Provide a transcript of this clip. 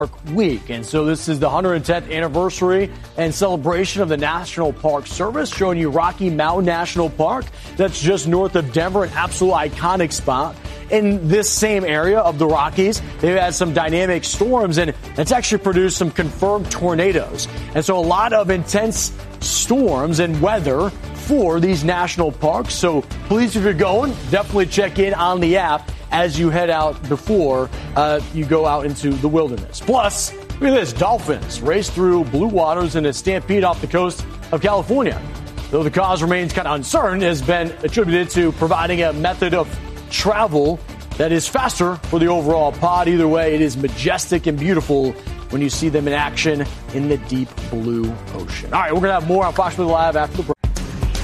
Week. And so this is the 110th anniversary and celebration of the National Park Service, showing you Rocky Mountain National Park. That's just north of Denver, an absolute iconic spot. In this same area of the Rockies, they've had some dynamic storms, and it's actually produced some confirmed tornadoes. And so a lot of intense storms and weather for these national parks. So please, if you're going, definitely check in on the app as you head out before you go out into the wilderness. Plus, look at this. Dolphins race through blue waters in a stampede off the coast of California. Though the cause remains kind of uncertain, it has been attributed to providing a method of travel that is faster for the overall pod. Either way, it is majestic and beautiful when you see them in action in the deep blue ocean. All right, we're going to have more on Fox Sports Live after the break.